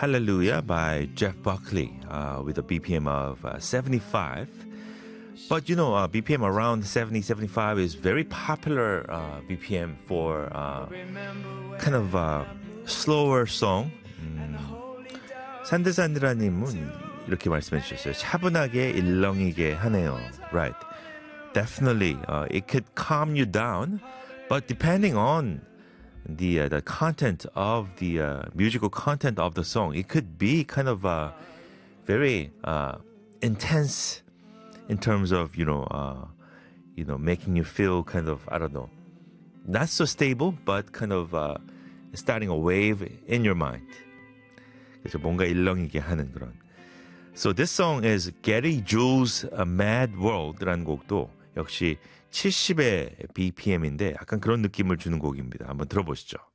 Hallelujah by Jeff Buckley with a BPM of 75. But you know, BPM around 70, 75 is very popular BPM for kind of slower song. 산드산드라님은 이렇게 말씀해 주셨어요. 차분하게 일렁이게 하네요. Right. Definitely, it could calm you down, but depending on the content of the musical content of the song, it could be kind of very intense in terms of making you feel kind of, I don't know, not so stable, but kind of starting a wave in your mind. 그래서 뭔가 일렁이게 하는 그런. So this song is Gary Jules' Mad World라는 곡도 역시 70의 BPM인데 약간 그런 느낌을 주는 곡입니다. 한번 들어보시죠.